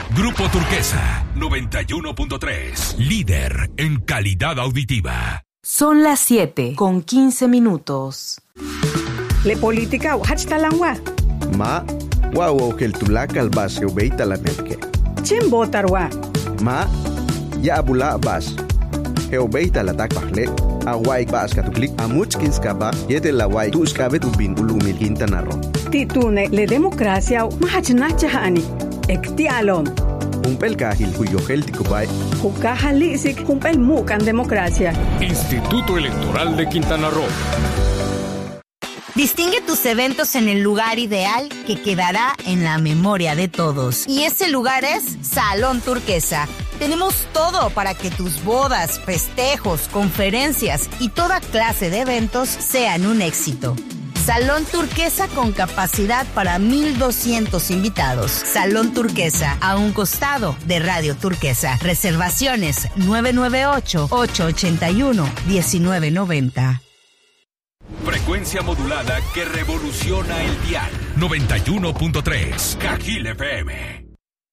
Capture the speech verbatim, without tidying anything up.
Grupo Turquesa, noventa y uno punto tres. Líder en calidad auditiva. Son las siete con quince minutos. Le política hachtalangwa. Ma, guau que el tulaca al base ubeita la netke. Chin botarwa. Ma, ya abula bas. Ubeita la takpahle. Awai bas katuklik amuchkins kaba yete la wai tuskabe tubin ulumil Quintanarro. Titune le democracia mahachnachahani. Ektialom. Humpel kahil huyo heltikubay. Hukahalisik humpel mukan democracia. Instituto Electoral de Quintana Roo. Distingue tus eventos en el lugar ideal que quedará en la memoria de todos. Y ese lugar es Salón Turquesa. Tenemos todo para que tus bodas, festejos, conferencias y toda clase de eventos sean un éxito. Salón Turquesa con capacidad para mil doscientos invitados. Salón Turquesa, a un costado de Radio Turquesa. Reservaciones nueve nueve ocho, ocho ocho uno, uno nueve nueve cero. Frecuencia modulada que revoluciona el dial. noventa y uno punto tres. Cajil F M.